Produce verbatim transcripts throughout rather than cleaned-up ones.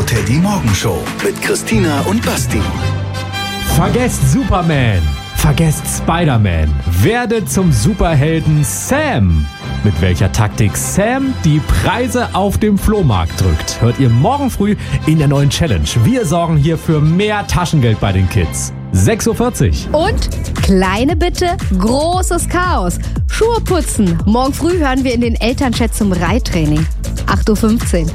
Teddy Morgenshow mit Christina und Basti. Vergesst Superman, vergesst Spider-Man, werdet zum Superhelden Sam. Mit welcher Taktik Sam die Preise auf dem Flohmarkt drückt, hört ihr morgen früh in der neuen Challenge. Wir sorgen hier für mehr Taschengeld bei den Kids. sechs Uhr vierzig. Und kleine Bitte, großes Chaos. Schuhe putzen. Morgen früh hören wir in den Elternchat zum Reittraining. acht Uhr fünfzehn.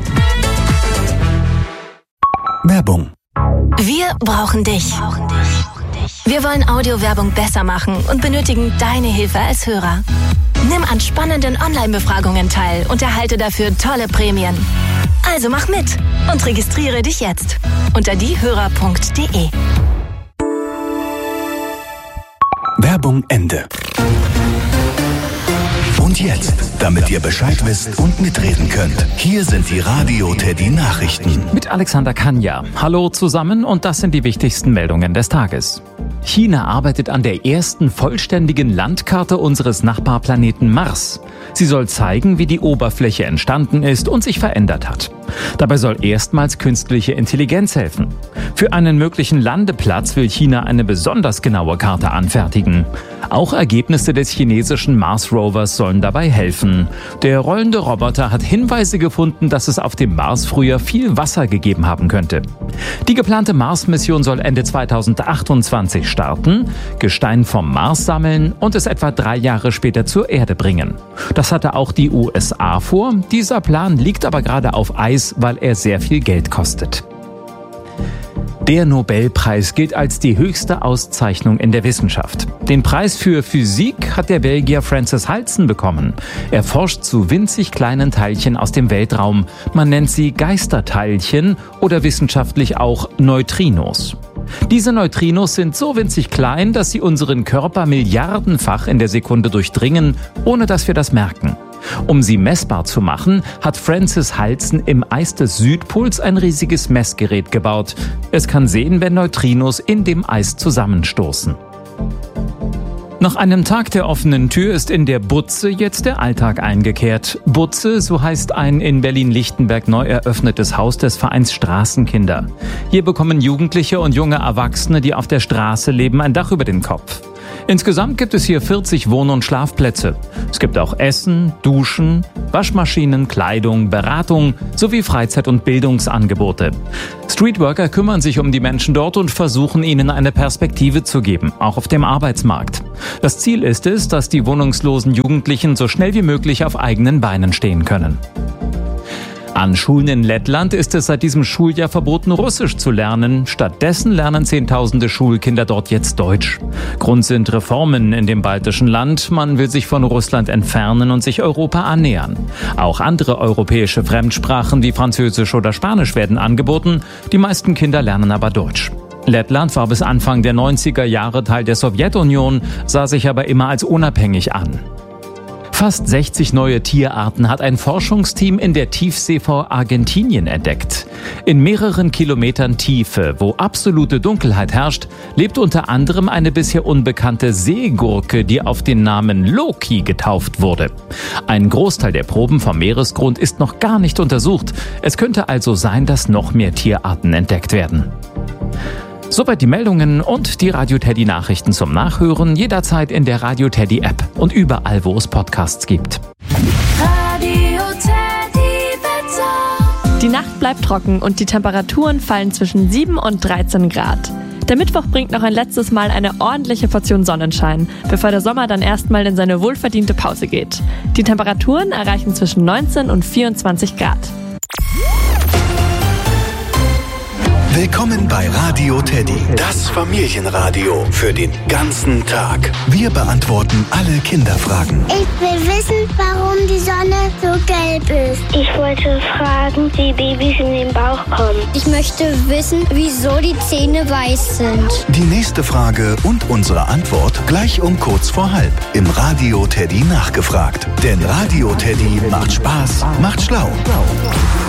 Werbung. Wir brauchen dich. Wir wollen Audiowerbung besser machen und benötigen deine Hilfe als Hörer. Nimm an spannenden Online-Befragungen teil und erhalte dafür tolle Prämien. Also mach mit und registriere dich jetzt unter diehörer punkt de. Werbung Ende. Und jetzt, damit ihr Bescheid wisst und mitreden könnt, hier sind die Radio Teddy Nachrichten. Mit Alexander Kanja. Hallo zusammen und das sind die wichtigsten Meldungen des Tages. China arbeitet an der ersten vollständigen Landkarte unseres Nachbarplaneten Mars. Sie soll zeigen, wie die Oberfläche entstanden ist und sich verändert hat. Dabei soll erstmals künstliche Intelligenz helfen. Für einen möglichen Landeplatz will China eine besonders genaue Karte anfertigen. Auch Ergebnisse des chinesischen Mars-Rovers sollen dabei helfen. Der rollende Roboter hat Hinweise gefunden, dass es auf dem Mars früher viel Wasser gegeben haben könnte. Die geplante Mars-Mission soll Ende zweitausendachtundzwanzig starten, Gestein vom Mars sammeln und es etwa drei Jahre später zur Erde bringen. Das hatte auch die U S A vor. Dieser Plan liegt aber gerade auf Eis, weil er sehr viel Geld kostet. Der Nobelpreis gilt als die höchste Auszeichnung in der Wissenschaft. Den Preis für Physik hat der Belgier Francis Halzen bekommen. Er forscht zu winzig kleinen Teilchen aus dem Weltraum. Man nennt sie Geisterteilchen oder wissenschaftlich auch Neutrinos. Diese Neutrinos sind so winzig klein, dass sie unseren Körper milliardenfach in der Sekunde durchdringen, ohne dass wir das merken. Um sie messbar zu machen, hat Francis Halzen im Eis des Südpols ein riesiges Messgerät gebaut. Es kann sehen, wenn Neutrinos in dem Eis zusammenstoßen. Nach einem Tag der offenen Tür ist in der Butze jetzt der Alltag eingekehrt. Butze, so heißt ein in Berlin-Lichtenberg neu eröffnetes Haus des Vereins Straßenkinder. Hier bekommen Jugendliche und junge Erwachsene, die auf der Straße leben, ein Dach über den Kopf. Insgesamt gibt es hier vierzig Wohn- und Schlafplätze. Es gibt auch Essen, Duschen, Waschmaschinen, Kleidung, Beratung sowie Freizeit- und Bildungsangebote. Streetworker kümmern sich um die Menschen dort und versuchen ihnen eine Perspektive zu geben, auch auf dem Arbeitsmarkt. Das Ziel ist es, dass die wohnungslosen Jugendlichen so schnell wie möglich auf eigenen Beinen stehen können. An Schulen in Lettland ist es seit diesem Schuljahr verboten, Russisch zu lernen. Stattdessen lernen Zehntausende Schulkinder dort jetzt Deutsch. Grund sind Reformen in dem baltischen Land. Man will sich von Russland entfernen und sich Europa annähern. Auch andere europäische Fremdsprachen wie Französisch oder Spanisch werden angeboten. Die meisten Kinder lernen aber Deutsch. Lettland war bis Anfang der neunziger Jahre Teil der Sowjetunion, sah sich aber immer als unabhängig an. Fast sechzig neue Tierarten hat ein Forschungsteam in der Tiefsee vor Argentinien entdeckt. In mehreren Kilometern Tiefe, wo absolute Dunkelheit herrscht, lebt unter anderem eine bisher unbekannte Seegurke, die auf den Namen Loki getauft wurde. Ein Großteil der Proben vom Meeresgrund ist noch gar nicht untersucht. Es könnte also sein, dass noch mehr Tierarten entdeckt werden. Soweit die Meldungen und die Radio Teddy Nachrichten zum Nachhören jederzeit in der Radio Teddy App und überall, wo es Podcasts gibt. Radio Teddy Wetter. Die Nacht bleibt trocken und die Temperaturen fallen zwischen sieben und dreizehn Grad. Der Mittwoch bringt noch ein letztes Mal eine ordentliche Portion Sonnenschein, bevor der Sommer dann erstmal in seine wohlverdiente Pause geht. Die Temperaturen erreichen zwischen neunzehn und vierundzwanzig Grad. Willkommen bei Radio Teddy, das Familienradio für den ganzen Tag. Wir beantworten alle Kinderfragen. Ich will wissen, warum die Sonne so gelb ist. Ich wollte fragen, wie Babys in den Bauch kommen. Ich möchte wissen, wieso die Zähne weiß sind. Die nächste Frage und unsere Antwort gleich um kurz vor halb im Radio Teddy nachgefragt. Denn Radio Teddy macht Spaß, macht schlau.